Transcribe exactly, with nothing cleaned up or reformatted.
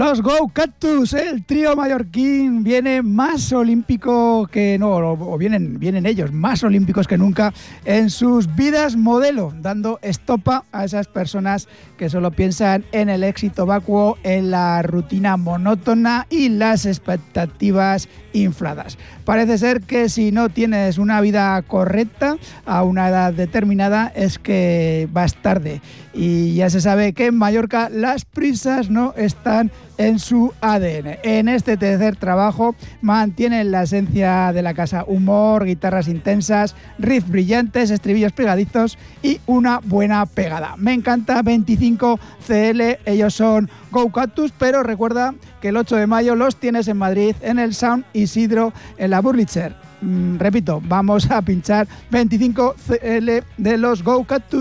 Los Go Cactus, el trío mallorquín, viene más olímpico que no, o vienen, vienen ellos más olímpicos que nunca en sus vidas modelo, dando estopa a esas personas que solo piensan en el éxito vacuo, en la rutina monótona y las expectativas infladas. Parece ser que si no tienes una vida correcta a una edad determinada es que vas tarde, y ya se sabe que en Mallorca las prisas no están en su A D N. En este tercer trabajo mantienen la esencia de la casa: humor, guitarras intensas, riffs brillantes, estribillos pegadizos y una buena pegada. Me encanta veinticinco C L, ellos son Go Cactus, pero recuerda que el ocho de mayo los tienes en Madrid, en el Sound Isidro, en la Burlitzer. Mm, repito, vamos a pinchar veinticinco C L de los Go Cactus.